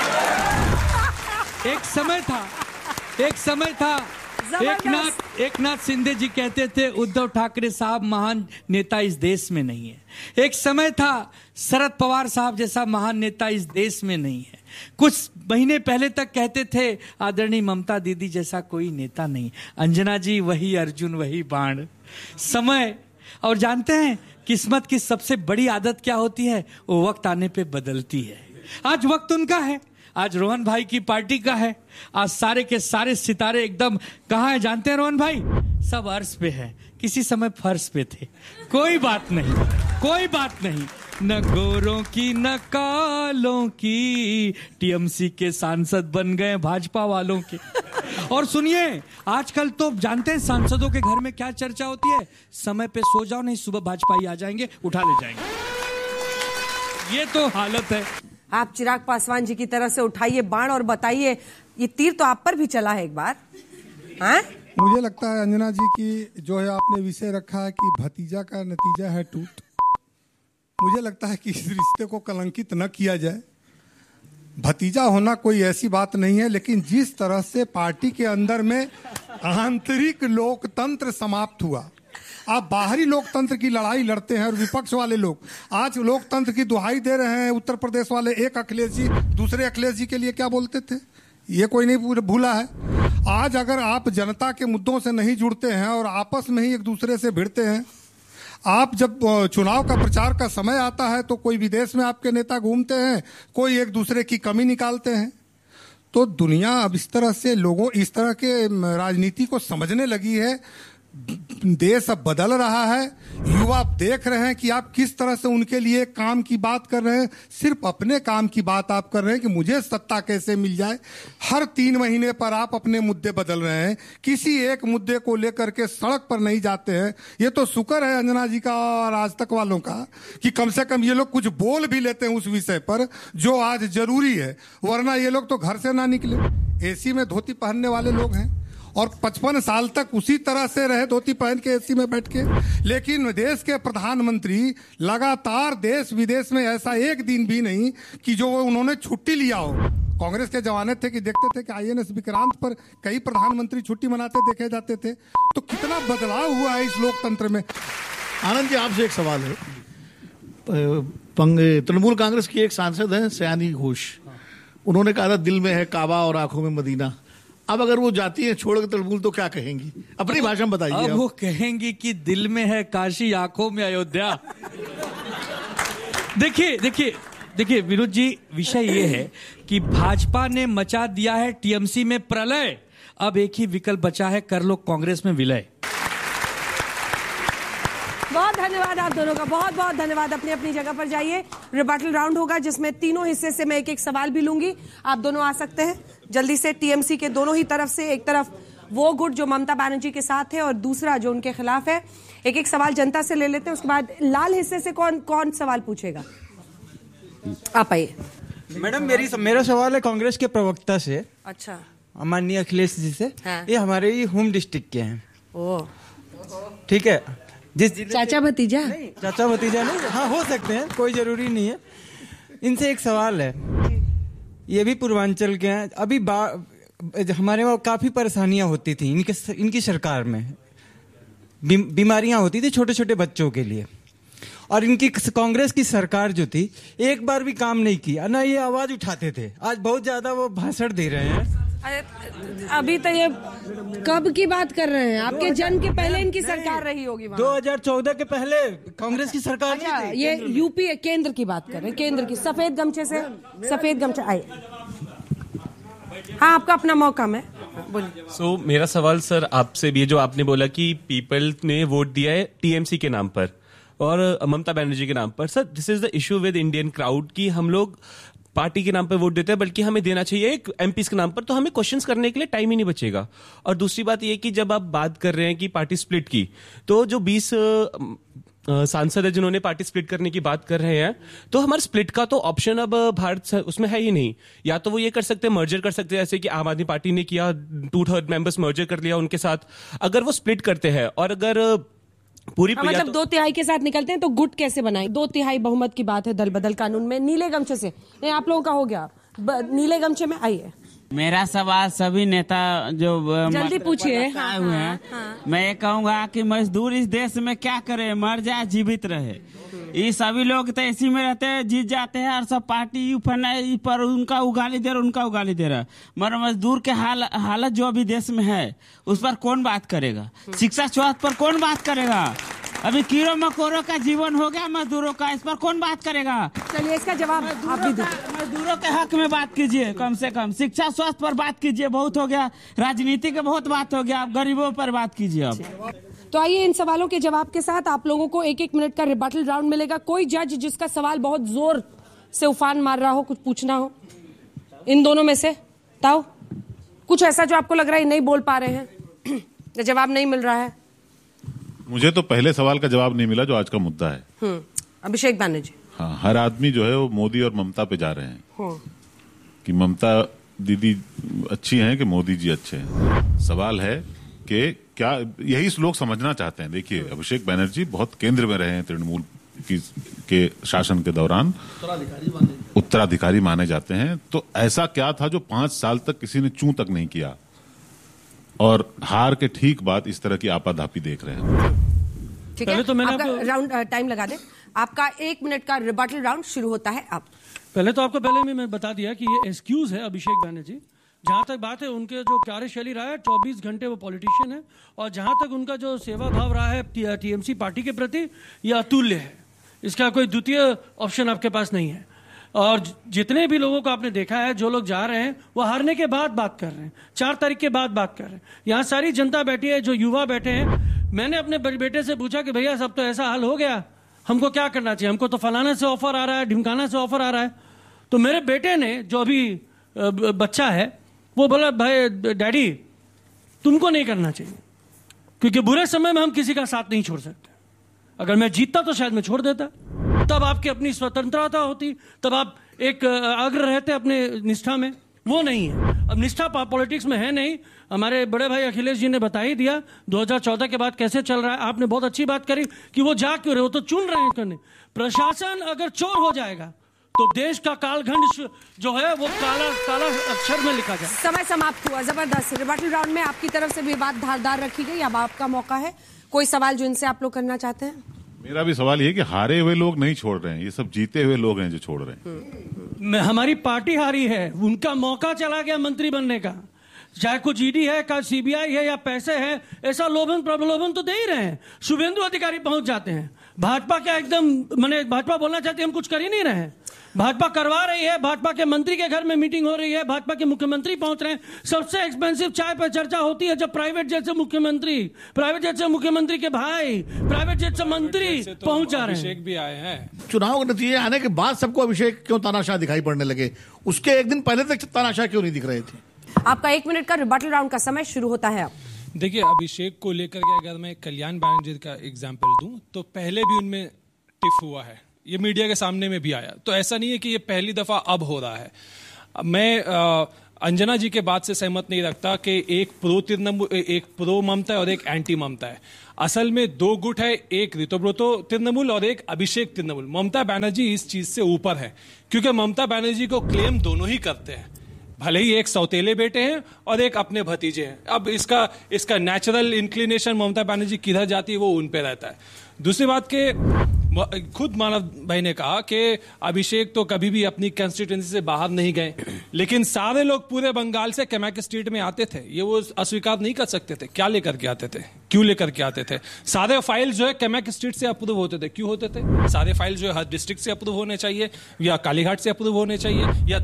एक समय था एक समय था एक नाथ एक नाथ शिंदे जी कहते थे उद्धव ठाकरे साहब महान नेता इस देश में नहीं है। एक समय था शरद पवार साहब जैसा महान नेता इस देश में नहीं है। कुछ महीने पहले तक कहते थे आदरणीय ममता दीदी जैसा कोई नेता नहीं। अंजना जी वही अर्जुन वही बाण। समय, और जानते हैं किस्मत की सबसे बड़ी आदत क्या होती है? वो वक्त आने पे बदलती है। आज वक्त उनका है, आज रोहन भाई की पार्टी का है। आज सारे के सारे सितारे एकदम कहाँ है जानते हैं रोहन भाई? सब अर्श पे है, किसी समय फर्श पे थे। कोई बात नहीं, कोई बात नहीं, न गोरों की न कालों की, टीएमसी के सांसद बन गए भाजपा वालों के। और सुनिए, आजकल तो जानते हैं सांसदों के घर में क्या चर्चा होती है? समय पे सो जाओ, नहीं सुबह भाजपाई आ जाएंगे उठा ले जाएंगे। ये तो हालत है। आप चिराग पासवान जी की तरह से उठाइए बाण और बताइए, ये तीर तो आप पर भी चला है एक बार। हाँ? मुझे लगता है अंजना जी की जो है आपने विषय रखा है कि भतीजा का नतीजा है टूट। मुझे लगता है कि इस रिश्ते को कलंकित न किया जाए। भतीजा होना कोई ऐसी बात नहीं है, लेकिन जिस तरह से पार्टी के अंदर में आंतरिक लोकतंत्र समाप्त हुआ, आप बाहरी लोकतंत्र की लड़ाई लड़ते हैं और विपक्ष वाले लोग आज लोकतंत्र की दुहाई दे रहे हैं। उत्तर प्रदेश वाले एक अखिलेश जी दूसरे अखिलेश जी के लिए क्या बोलते थे, ये कोई नहीं भूला है। आज अगर आप जनता के मुद्दों से नहीं जुड़ते हैं और आपस में ही एक दूसरे से भिड़ते हैं, आप जब चुनाव का प्रचार का समय आता है तो कोई विदेश में आपके नेता घूमते हैं, कोई एक दूसरे की कमी निकालते हैं। तो दुनिया अब इस तरह से लोगों इस तरह के राजनीति को समझने लगी है। देश अब बदल रहा है, युवा देख रहे हैं कि आप किस तरह से उनके लिए काम की बात कर रहे हैं। सिर्फ अपने काम की बात आप कर रहे हैं कि मुझे सत्ता कैसे मिल जाए। हर तीन महीने पर आप अपने मुद्दे बदल रहे हैं, किसी एक मुद्दे को लेकर के सड़क पर नहीं जाते हैं। ये तो शुक्र है अंजना जी का और आज तक वालों का कि कम से कम ये लोग कुछ बोल भी लेते हैं उस विषय पर जो आज जरूरी है, वरना ये लोग तो घर से ना निकले। एसी में धोती पहनने वाले लोग हैं और पचपन साल तक उसी तरह से रहे धोती पहन के एसी में बैठ के। लेकिन देश के प्रधानमंत्री लगातार देश विदेश में ऐसा एक दिन भी नहीं कि जो उन्होंने छुट्टी लिया हो। कांग्रेस के जमाने थे कि देखते थे कि आईएनएस विक्रांत पर कई प्रधानमंत्री छुट्टी मनाते देखे जाते थे। तो कितना बदलाव हुआ है इस लोकतंत्र में। आनंद जी, आपसे एक सवाल है। तृणमूल कांग्रेस की एक सांसद है सयानी घोष, उन्होंने कहा था दिल में है काबा और आंखों में मदीना। अब अगर वो जाती है छोड़ के तृणमूल तो क्या कहेंगी? अपनी भाषा में बताइए। अब वो कहेंगी कि दिल में है काशी, आंखों में अयोध्या। देखिए देखिए देखिए विनोद जी, विषय ये है कि भाजपा ने मचा दिया है टीएमसी में प्रलय। अब एक ही विकल्प बचा है, कर लो कांग्रेस में विलय। बहुत धन्यवाद आप दोनों का, बहुत बहुत धन्यवाद। अपनी अपनी जगह पर जाइए। रिबटल राउंड होगा जिसमें तीनों हिस्से से मैं एक एक सवाल भी लूंगी। आप दोनों आ सकते हैं जल्दी से। टीएमसी के दोनों ही तरफ से, एक तरफ वो गुट जो ममता बनर्जी के साथ है और दूसरा जो उनके खिलाफ है। एक एक सवाल जनता से ले लेते हैं, उसके बाद लाल हिस्से से कौन कौन सवाल पूछेगा? आप आइए। मैडम, मेरी मेरा सवाल है कांग्रेस के प्रवक्ता से। अच्छा। माननीय अखिलेश जी से। हाँ। ये हमारे ही होम डिस्ट्रिक्ट के हैं। ओ, ठीक है। जिस चाचा भतीजा? नहीं, चाचा भतीजा नहीं, हाँ हो सकते हैं, कोई जरूरी नहीं है। इनसे एक सवाल है, ये भी पूर्वांचल के हैं। अभी हमारे वहाँ काफी परेशानियां होती थी इनके इनकी सरकार में, बी, बीमारियां होती थी छोटे छोटे बच्चों के लिए, और इनकी कांग्रेस की सरकार जो थी एक बार भी काम नहीं किया ना, ये आवाज उठाते थे। आज बहुत ज्यादा वो भाषण दे रहे हैं। अभी तो ये कब की बात कर रहे हैं? आपके जन्म के पहले इनकी सरकार रही होगी वहाँ। दो हज़ार चौदह के पहले कांग्रेस की सरकार अच्छा, नहीं थी। ये यूपी केंद्र की बात कर रहे हैं, केंद्र की। सफेद गमछे से, सफेद गमछा आए। हाँ, आपका अपना मौका में बोलिए। सो so, मेरा सवाल सर आपसे भी है, जो आपने बोला कि पीपल ने वोट दिया है टीएमसी के नाम पर और ममता बनर्जी के नाम पर। Sir, this is the issue with Indian crowd कि हम लोग पार्टी के नाम पर वोट देते हैं, बल्कि हमें देना चाहिए एक एमपीस के नाम पर, तो हमें क्वेश्चंस करने के लिए टाइम ही नहीं बचेगा। और दूसरी बात ये कि जब आप बात कर रहे हैं कि पार्टी स्प्लिट की, तो जो बीस सांसद है जिन्होंने पार्टी स्प्लिट करने की बात कर रहे हैं, तो हमारे स्प्लिट का तो ऑप्शन अब भारत उसमें है ही नहीं। या तो वो ये कर सकते हैं, मर्जर कर सकते हैं, जैसे कि आम आदमी पार्टी ने किया, टू थर्ड मेंबर्स मर्जर कर लिया उनके साथ। अगर वो स्प्लिट करते हैं और अगर पूरी हाँ, मतलब तो, दो तिहाई के साथ निकलते हैं तो गुट कैसे बनाए? दो तिहाई बहुमत की बात है दल बदल कानून में। नीले गमछे से नहीं, आप लोगों का हो गया, नीले गमछे में आइए। मेरा सवाल सभी नेता जो जल्दी पूछिए हाँ, हुए हैं हाँ, हाँ। मैं ये कहूँगा कि मजदूर इस देश में क्या करे, मर जाए जीवित रहे। ये सभी लोग तो इसी में रहते हैं, जीत जाते हैं और सब पार्टी पर उनका उगाली दे रहा उनका उगाली दे रहा। मगर मजदूर के हाल हालत जो अभी देश में है उस पर कौन बात करेगा? शिक्षा स्वास्थ्य पर कौन बात करेगा? अभी कीड़ों मकोड़ों का जीवन हो गया मजदूरों का, इस पर कौन बात करेगा? चलिए इसका जवाब आप भी दीजिए। मजदूरों के हक में बात कीजिए, कम से कम शिक्षा स्वास्थ्य पर बात कीजिए। बहुत हो गया राजनीति के, बहुत बात हो गया, आप गरीबों पर बात कीजिए। अब तो आइए इन सवालों के जवाब के साथ आप लोगों को एक एक मिनट का रिबटल राउंड मिलेगा। कोई जज जिसका सवाल बहुत जोर से उफान मार रहा हो, कुछ पूछना हो इन दोनों में से, ताओ कुछ ऐसा जो आपको लग रहा है नहीं बोल पा रहे हैं, जवाब नहीं मिल रहा है। मुझे तो पहले सवाल का जवाब नहीं मिला जो आज का मुद्दा है। हम्म, अभिषेक बनर्जी। हाँ, हर आदमी जो है वो मोदी और ममता पे जा रहे हैं कि ममता दीदी अच्छी हैं कि मोदी जी अच्छे हैं। सवाल है कि क्या यही लोग समझना चाहते हैं। देखिए, अभिषेक बनर्जी बहुत केंद्र में रहे हैं तृणमूल की के शासन के दौरान, उत्तराधिकारी माने जाते हैं। तो ऐसा क्या था जो पांच साल तक किसी ने चूं तक नहीं किया, और हार के ठीक बाद इस तरह की आपाधापी देख रहे हैं। ठीक है, तो मैंने आपका राउंड टाइम लगा दे। आपका एक मिनट का रिबटल राउंड शुरू होता है अब। पहले तो आपको पहले में मैं बता दिया कि ये एक्सक्यूज है अभिषेक बनर्जी। जहां तक बात है उनके जो कार्यशैली रहा है, चौबीस घंटे वो पॉलिटिशियन है, और जहां तक उनका जो सेवा भाव रहा है टीएमसी पार्टी के प्रति, यह अतुल्य है। इसका कोई द्वितीय ऑप्शन आपके पास नहीं है। और जितने भी लोगों को आपने देखा है, जो लोग जा रहे हैं वो हारने के बाद बात कर रहे हैं, चार तारीख के बाद बात कर रहे हैं। यहाँ सारी जनता बैठी है, जो युवा बैठे हैं। मैंने अपने बेटे से पूछा कि भैया सब तो ऐसा हाल हो गया, हमको क्या करना चाहिए? हमको तो फलाना से ऑफर आ रहा है, ढिमकाना से ऑफर आ रहा है। तो मेरे बेटे ने, जो अभी बच्चा है, वो बोला भाई डैडी तुमको नहीं करना चाहिए, क्योंकि बुरे समय में हम किसी का साथ नहीं छोड़ सकते। अगर मैं जीतता तो शायद मैं छोड़ देता, तब आपकी अपनी स्वतंत्रता होती, तब आप एक अग्र रहते अपने निष्ठा में। वो नहीं है, अब निष्ठा पॉलिटिक्स में है नहीं। हमारे बड़े भाई अखिलेश जी ने बता ही दिया दो हज़ार चौदह के बाद कैसे चल रहा है। आपने बहुत अच्छी बात करी कि वो जा क्यों रहे, वो तो चुन रहे हैं करने। प्रशासन अगर चोर हो जाएगा तो देश का कालखंड जो है वो काला काला अक्षर में लिखा जाए। समय समाप्त हुआ। जबरदस्त रिबटल राउंड में आपकी तरफ से भी बात धारदार रखी गई। अब आपका मौका है, कोई सवाल जो इनसे आप लोग करना चाहते हैं? मेरा भी सवाल ये है कि हारे हुए लोग नहीं छोड़ रहे हैं, ये सब जीते हुए लोग हैं जो छोड़ रहे हैं। हमारी पार्टी हारी है, उनका मौका चला गया मंत्री बनने का। चाहे कुछ ईडी है, का सीबीआई है या पैसे है, ऐसा लोभन प्रलोभन तो दे ही रहे हैं। शुभेंदु अधिकारी पहुंच जाते हैं, भाजपा क्या एकदम मैंने भाजपा बोलना चाहती है हम कुछ कर ही नहीं रहे हैं। भाजपा करवा रही है, भाजपा के मंत्री के घर में मीटिंग हो रही है, भाजपा के मुख्यमंत्री पहुंच रहे हैं। सबसे एक्सपेंसिव चाय पर चर्चा होती है जब प्राइवेट जेट से मुख्यमंत्री, प्राइवेट जेट से मुख्यमंत्री के भाई, प्राइवेट जेट से मंत्री तो पहुंच जा रहे हैं। अभिषेक भी आए हैं। चुनाव के नतीजे आने के बाद सबको अभिषेक क्यों तानाशाह दिखाई पड़ने लगे? उसके एक दिन पहले तक तानाशाह क्यों नहीं दिख रहे थे? आपका एक मिनट का रिबटल राउंड का समय शुरू होता है अब। देखिए, अभिषेक को लेकर के अगर मैं कल्याण बैनर्जी का एग्जाम्पल दूं तो पहले भी उनमें टिफ हुआ है, ये मीडिया के सामने में भी आया। तो ऐसा नहीं है कि ये पहली दफा अब हो रहा है। मैं आ, अंजना जी के बात से सहमत नहीं रखता कि एक प्रो तृणमूल, एक प्रो ममता और एक एंटी ममता है। असल में दो गुट है, एक ऋतुव्रतो तृणमूल और एक अभिषेक तृणमूल। ममता बनर्जी इस चीज से ऊपर है, क्योंकि ममता बनर्जी को क्लेम दोनों ही करते हैं, भले ही एक सौतेले बेटे हैं और एक अपने भतीजे हैं। अब इसका इसका नेचुरल इंक्लिनेशन ममता बनर्जी किधर जाती है वो उन पे रहता है। दूसरी बात के खुद मानव भाई ने कहा कि अभिषेक तो कभी भी अपनी कंस्टिट्यूएंसी से बाहर नहीं गए, लेकिन सारे लोग पूरे बंगाल से कैमाक स्ट्रीट में आते थे, ये वो अस्वीकार नहीं कर सकते थे। क्या लेकर के आते थे, क्यों लेकर के आते थे? सारे फाइल जो है कैमाक स्ट्रीट से अप्रूव होते थे, क्यों होते थे? सारे फाइल जो है हर डिस्ट्रिक्ट से अप्रूव होने चाहिए, या कालीघाट से अप्रूव होने चाहिए, या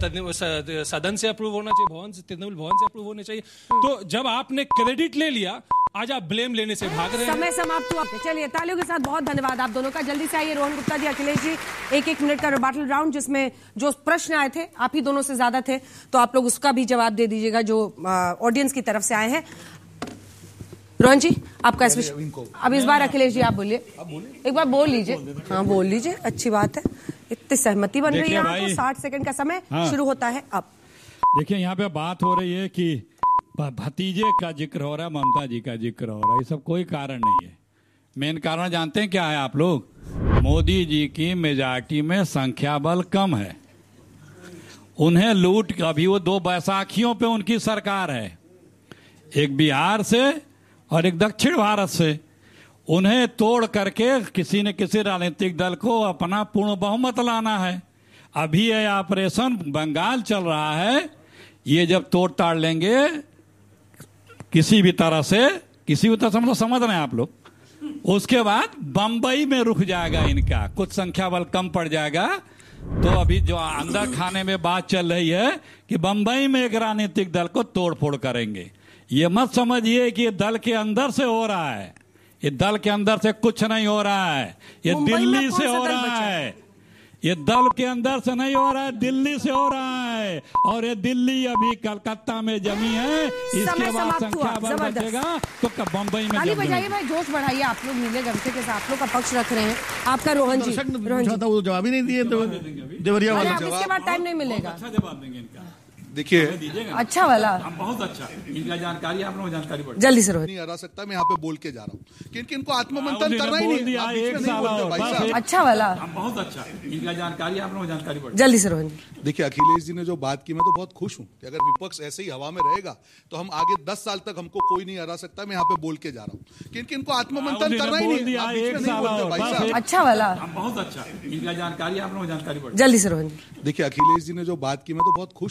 सदन से अप्रूव होना चाहिए, भवन से, तृणमूल भवन से अप्रूव होने चाहिए। तो जब आपने क्रेडिट ले लिया, आज आप ब्लेम लेने से भाग रहे हैं। समय समाप्त हुआ। चलिए तालियों के साथ बहुत धन्यवाद आप दोनों का। जल्दी से आइए रोहन गुप्ता जी, अखिलेश जी, एक एक मिनट का रिबटल राउंड जिसमें जो प्रश्न आए थे आप ही दोनों से ज्यादा थे, तो आप लोग उसका भी जवाब दे दीजिएगा जो ऑडियंस की तरफ से आए हैं। रोहन जी आपका इस विषय, अब इस बार अखिलेश जी आप बोलिए, एक बार बोल लीजिए। हाँ बोल लीजिए, अच्छी बात है, इतनी सहमति बन रही है। तो साठ सेकंड का समय शुरू होता है अब। देखिए, यहाँ पे बात हो रही है कि भतीजे का जिक्र हो रहा है, ममता जी का जिक्र हो रहा है, ये सब कोई कारण नहीं है। मेन कारण जानते हैं क्या है आप लोग? मोदी जी की मेजॉरिटी में संख्या बल कम है, उन्हें लूट, अभी वो दो बैसाखियों पे उनकी सरकार है, एक बिहार से और एक दक्षिण भारत से। उन्हें तोड़ करके किसी न किसी राजनीतिक दल को अपना पूर्ण बहुमत लाना है। अभी ये ऑपरेशन बंगाल चल रहा है, ये जब तोड़ ताड़ लेंगे किसी भी तरह से, किसी भी तरह से, मतलब समझ रहे हैं आप लोग, उसके बाद बंबई में रुक जाएगा इनका, कुछ संख्या बल कम पड़ जाएगा। तो अभी जो अंदर खाने में बात चल रही है कि बंबई में एक राजनीतिक दल को तोड़ फोड़ करेंगे। ये मत समझिए कि ये दल के अंदर से हो रहा है, ये दल के अंदर से कुछ नहीं हो रहा है, ये दिल्ली से हो रहा है, ये दल के अंदर से नहीं हो रहा है, दिल्ली से हो रहा है। और ये दिल्ली अभी कलकत्ता में जमी है, इसके बाद संख्या बल बचेगा तो बंबई में ताली बजाइए भाई, जोश बढ़ाइए। आप लोग नीले गमछे के साथ आप लोग का पक्ष रख रहे हैं। आपका रोहन जी, रोहन जी वो जवाब ही नहीं दिए तो देवरिया वाला जवाब, इसके बाद टाइम नहीं मिलेगा। अच्छा जवाब देंगे इनका, देखिए अच्छा वाला, हम बहुत अच्छा, इनका जानकारी आप लोगों को जानकारी पड़ी। जल्दी से रोहन। नहीं हरा सकता, मैं यहाँ पे बोल के जा रहा हूँ कि इनको आत्ममंथन करना ही नहीं, दिया, एक साल और, अच्छा वाला, हम बहुत अच्छा, इनका जानकारी आप लोगों को जानकारी पड़ी। जल्दी से रोहन। देखिए, अखिलेश जी ने जो बात की, मैं तो बहुत खुश हूँ कि अगर विपक्ष ऐसे ही हवा में रहेगा तो हम आगे दस साल तक हमको कोई नहीं हरा सकता। मैं यहाँ पे बोल के जा रहा हूँ कि इनको आत्ममंथन करना ही नहीं, एक साल और, अच्छा वाला, हम बहुत अच्छा, इनका जानकारी आप लोगों को जानकारी पड़ी। जल्दी से रोहन। देखिए, अखिलेश जी ने जो बात की, मैं तो बहुत खुश हूँ कि अगर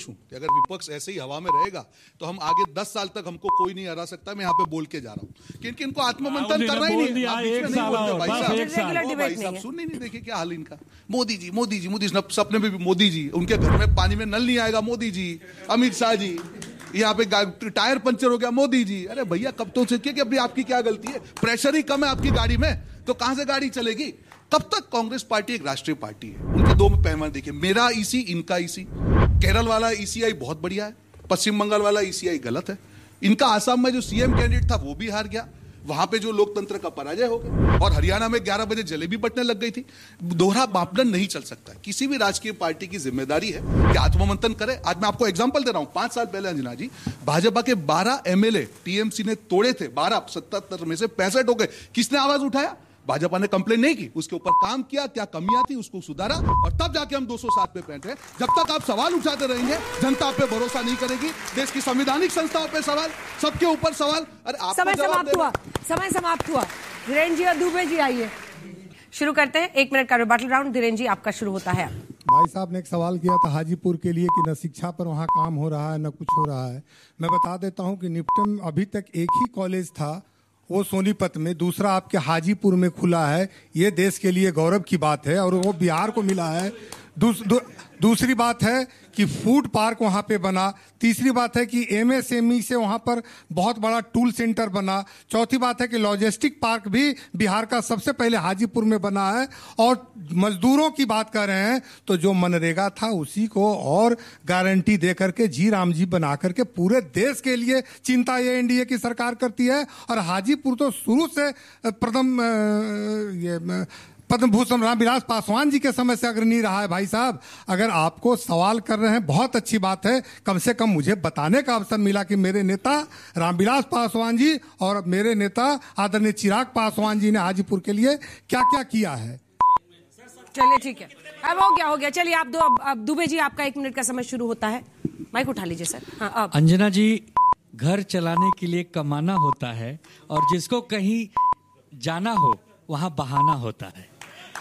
अगर विपक्ष ऐसे ही हवा में रहेगा तो हम आगे दस साल तक हमको कोई नहीं हरा सकता। मैं यहाँ पे बोल के जा रहा हूँ कि इनको आत्ममंथन करना ही नहीं। आप बीच में नहीं बोलते भाई साहब, भाई साहब सुन नहीं देखे क्या हाल इनका। मोदी जी मोदी जी मोदी सपने में भी मोदी जी, उनके घर में पानी में नल नहीं आएगा मोदी जी। अमित शाह जी यहाँ पे टायर पंचर हो गया मोदी जी। अरे भैया कब तो सीखिए कि अभी आपकी क्या गलती है, प्रेशर ही कम है आपकी गाड़ी में तो कहां से गाड़ी चलेगी। कब तक कांग्रेस पार्टी एक राष्ट्रीय पार्टी है, उनके दो पैमाने देखिए, मेरा ईसी इनका ईसी। केरल वाला ईसीआई बहुत बढ़िया है, पश्चिम बंगाल वाला ईसीआई गलत है। इनका आसाम में जो सीएम कैंडिडेट था वो भी हार गया, वहां पे जो लोकतंत्र का पराजय हो गया। और हरियाणा में ग्यारह बजे जलेबी बटने लग गई थी। दोहरा मापदंड नहीं चल सकता। किसी भी राजकीय पार्टी की जिम्मेदारी है कि आत्ममंथन करे। आज मैं आपको एग्जांपल दे रहा हूं, पांच साल पहले अंजना जी भाजपा के बारह एमएलए टीएमसी ने तोड़े थे, बारह सत्तर में से पैंसठ हो गए। किसने आवाज उठाया? भाजपा ने कंप्लेन नहीं की, उसके ऊपर काम किया, क्या कमियां थी उसको सुधारा और तब जाके हम दो सौ सात पे बैठे। जब तक आप सवाल उठाते रहेंगे जनता पे भरोसा नहीं करेगी। देश की संवैधानिक संस्थाओं पे सवाल, सबके ऊपर सवाल। अरे आप समय समाप्त हुआ, समय समाप्त हुआ। धीरेन्द्र जी और दुबे जी आइए, शुरू करते हैं एक मिनट का रिबटल राउंड। धीरेन्द्र जी आपका शुरू होता है। भाई साहब ने एक सवाल किया था हाजीपुर के लिए कि न शिक्षा पर वहाँ काम हो रहा है न कुछ हो रहा है। मैं बता देता हूँ कि निपटन अभी तक एक ही कॉलेज था, वो सोनीपत में, दूसरा आपके हाजीपुर में खुला है। ये देश के लिए गौरव की बात है और वो बिहार को मिला है। दूस, दू, दूसरी बात है कि फूड पार्क वहाँ पे बना। तीसरी बात है कि एमएसएमई से वहाँ पर बहुत बड़ा टूल सेंटर बना। चौथी बात है कि लॉजिस्टिक पार्क भी बिहार का सबसे पहले हाजीपुर में बना है। और मजदूरों की बात कर रहे हैं तो जो मनरेगा था उसी को और गारंटी दे करके जी राम जी बना करके पूरे देश के लिए चिंता ये एनडीए की सरकार करती है। और हाजीपुर तो शुरू से प्रथम ये पद्म भूषण रामविलास पासवान जी के समय से अग्रणी रहा है। भाई साहब अगर आपको सवाल कर रहे हैं बहुत अच्छी बात है, कम से कम मुझे बताने का अवसर मिला कि मेरे नेता रामविलास पासवान जी और मेरे नेता आदरणीय चिराग पासवान जी ने हाजीपुर के लिए क्या क्या किया है। चलिए ठीक है, अब हो गया हो गया। चलिए आप दो, अब, अब दुबे जी आपका एक मिनट का समय शुरू होता है। माइक उठा लीजिए सर। हाँ, अब अंजना जी, घर चलाने के लिए कमाना होता है और जिसको कहीं जाना हो वहां बहाना होता है।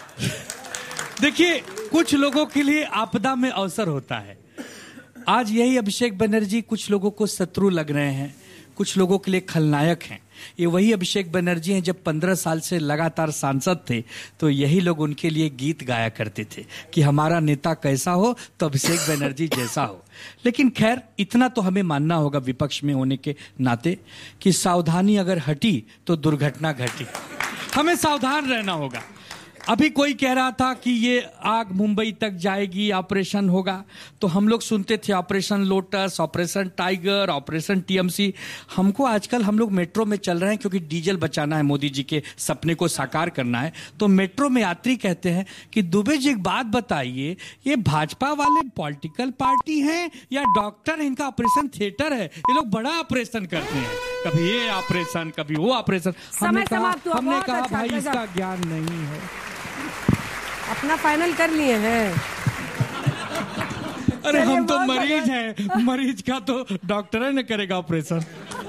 देखिए कुछ लोगों के लिए आपदा में अवसर होता है। आज यही अभिषेक बनर्जी कुछ लोगों को शत्रु लग रहे हैं, कुछ लोगों के लिए खलनायक हैं। ये वही अभिषेक बनर्जी हैं जब पंद्रह साल से लगातार सांसद थे तो यही लोग उनके लिए गीत गाया करते थे कि हमारा नेता कैसा हो तो अभिषेक बनर्जी जैसा हो। लेकिन खैर इतना तो हमें मानना होगा विपक्ष में होने के नाते कि सावधानी अगर हटी तो दुर्घटना घटी। हमें सावधान रहना होगा। अभी कोई कह रहा था कि ये आग मुंबई तक जाएगी, ऑपरेशन होगा, तो हम लोग सुनते थे operation lotus, operation tiger, operation TMC. हमको आजकल हम लोग मेट्रो में चल रहे हैं क्योंकि डीजल बचाना है, मोदी जी के सपने को साकार करना है। तो मेट्रो में यात्री कहते हैं कि दुबे जी एक बात बताइए, ये भाजपा वाले पॉलिटिकल पार्टी हैं या डॉक्टर, इनका ऑपरेशन थिएटर है, ये लोग बड़ा ऑपरेशन करते हैं, कभी ये ऑपरेशन कभी वो ऑपरेशन। हमने कहा हमने कहा भाई इसका ज्ञान नहीं है। अपना फाइनल कर लिए हैं। अरे हम तो मरीज हैं, मरीज का तो डॉक्टर ने करेगा ऑपरेशन।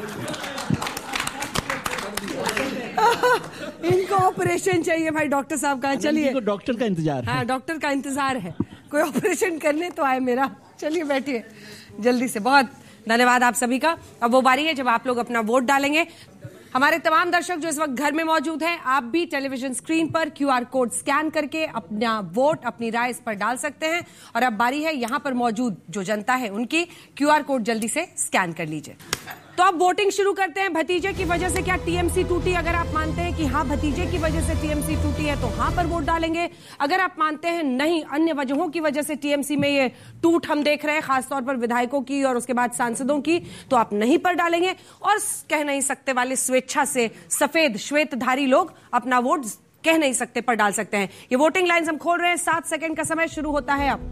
इनको ऑपरेशन चाहिए भाई, डॉक्टर साहब कहाँ? चलिए डॉक्टर का इंतजार है। हाँ डॉक्टर का इंतजार है, कोई ऑपरेशन करने तो आए मेरा। चलिए बैठिए जल्दी से। बहुत धन्यवाद आप सभी का। अब वो बारी है जब आप लोग अपना वोट डालेंगे। हमारे तमाम दर्शक जो इस वक्त घर में मौजूद हैं, आप भी टेलीविजन स्क्रीन पर क्यूआर कोड स्कैन करके अपना वोट, अपनी राय इस पर डाल सकते हैं। और अब बारी है यहां पर मौजूद जो जनता है उनकी। क्यूआर कोड जल्दी से स्कैन कर लीजिए। तो अब वोटिंग शुरू करते हैं। भतीजे की वजह से क्या टीएमसी टूटी? अगर आप मानते हैं कि हाँ भतीजे की वजह से टीएमसी टूटी है तो हाँ पर वोट डालेंगे। अगर आप मानते हैं नहीं अन्य वजहों की वजह से टीएमसी में ये टूट हम देख रहे हैं, खासतौर पर विधायकों की और उसके बाद सांसदों की, तो आप नहीं पर डालेंगे। और कह नहीं सकते वाले स्वेच्छा से सफेद श्वेतधारी लोग अपना वोट कह नहीं सकते पर डाल सकते हैं। ये वोटिंग लाइन्स हम खोल रहे हैं। सात सेकंड का समय शुरू होता है अब।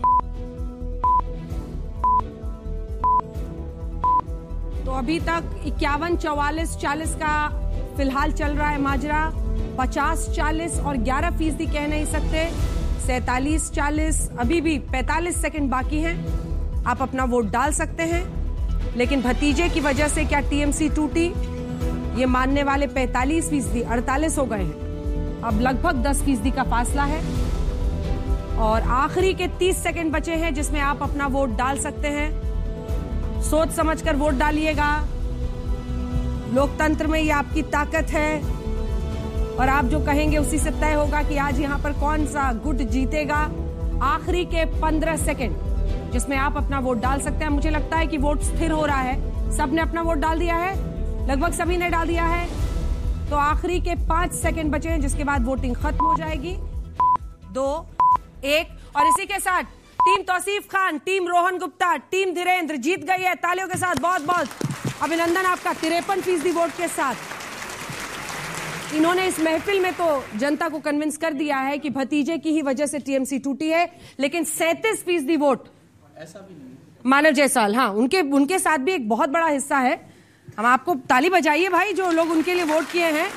तो अभी तक इक्यावन चौवालीस चालीस का फिलहाल चल रहा है माजरा। पचास चालीस और ग्यारह फीसदी कह नहीं सकते। सैतालीस चालीस, अभी भी पैंतालीस सेकंड बाकी हैं। आप अपना वोट डाल सकते हैं। लेकिन भतीजे की वजह से क्या टीएमसी टूटी, ये मानने वाले पैंतालीस फीसदी अड़तालीस हो गए हैं। अब लगभग दस फीसदी का फासला है और आखिरी के तीस सेकंड बचे हैं जिसमें आप अपना वोट डाल सकते हैं। सोच समझकर वोट डालिएगा। लोकतंत्र में ये आपकी ताकत है और आप जो कहेंगे उसी से तय होगा कि आज यहाँ पर कौन सा गुट जीतेगा। आखिरी के पंद्रह सेकंड जिसमें आप अपना वोट डाल सकते हैं। मुझे लगता है कि वोट स्थिर हो रहा है, सबने अपना वोट डाल दिया है, लगभग सभी ने डाल दिया है। तो आखिरी के पांच सेकंड बचे हैं जिसके बाद वोटिंग खत्म हो जाएगी। दो, एक, और इसी के साथ team Tausif Khan, team Rohan Gupta, team Dhirendra जीत गई है। तालियों के साथ बहुत बहुत अभिनंदन आपका तिरपन फीसदी वोट के साथ। इन्होंने इस महफिल में तो जनता को कन्विंस कर दिया है कि भतीजे की ही वजह से टीएमसी टूटी है, लेकिन सैंतीस फीसदी वोट ऐसा भी नहीं। मानव जायसवाल, हाँ, उनके उनके साथ भी एक बहुत बड़ा हिस्सा है। हम आपको ताली बजाइए भाई जो लोग उनके लिए वोट किए हैं।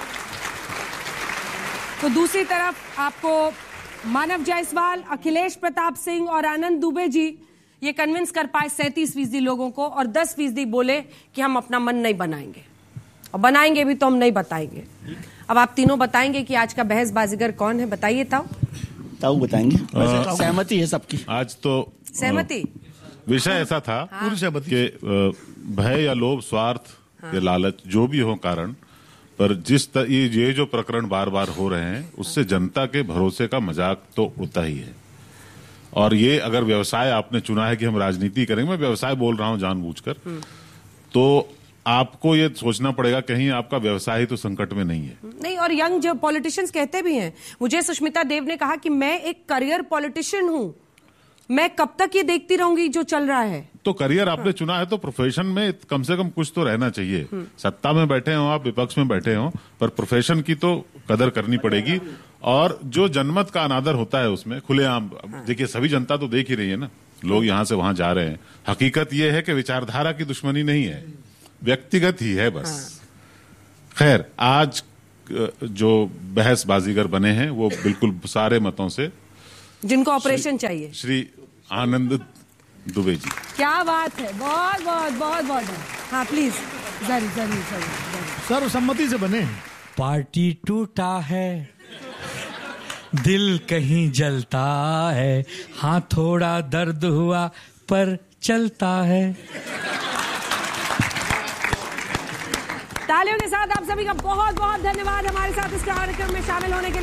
तो दूसरी तरफ आपको मानव जायसवाल, अखिलेश प्रताप सिंह और आनंद दुबे जी ये कन्विंस कर पाए सैंतीस फीसदी लोगों को, और दस फीसदी बोले कि हम अपना मन नहीं बनाएंगे, और बनाएंगे भी तो हम नहीं बताएंगे। अब आप तीनों बताएंगे कि आज का बहस बाजीगर कौन है। बताइए ताऊ। ताऊ बताएंगे। सहमति है सबकी आज तो सहमति। विषय ऐसा था हाँ। कि भय या लोभ, स्वार्थ हाँ। या लालच जो भी हो कारण, पर जिस तर, ये, ये जो प्रकरण बार बार हो रहे हैं उससे जनता के भरोसे का मजाक तो उड़ता ही है। और ये अगर व्यवसाय आपने चुना है कि हम राजनीति करेंगे, मैं व्यवसाय बोल रहा हूं जानबूझकर, तो आपको ये सोचना पड़ेगा कहीं आपका व्यवसाय तो संकट में नहीं है। नहीं, और यंग जो पॉलिटिशियंस कहते भी हैं, मुझे सुष्मिता देव ने कहा कि मैं एक करियर पॉलिटिशियन हूं, मैं कब तक ये देखती रहूंगी जो चल रहा है। तो करियर आपने चुना है तो प्रोफेशन में कम से कम कुछ तो रहना चाहिए। सत्ता में बैठे हो आप, विपक्ष में बैठे हो, पर प्रोफेशन की तो कदर करनी पड़ेगी। और जो जनमत का अनादर होता है उसमें खुलेआम, देखिए सभी जनता तो देख ही रही है ना, लोग यहां से वहां जा रहे हैं। हकीकत यह है कि विचारधारा की दुश्मनी नहीं है, व्यक्तिगत ही है बस। खैर, आज जो बहस बाजीगर बने हैं वो बिल्कुल सारे मतों से, जिनको ऑपरेशन चाहिए, श्री आनंद दुबे जी। क्या बात है, बहुत बहुत बहुत बहुत। हाँ प्लीज, जरूर जरूर जरूर सर्वसम्मति से बने। पार्टी टूटा है, दिल कहीं जलता है, हाँ थोड़ा दर्द हुआ पर चलता है। तालियों के साथ आप सभी का बहुत बहुत धन्यवाद हमारे साथ इस कार्यक्रम में शामिल होने के लिए।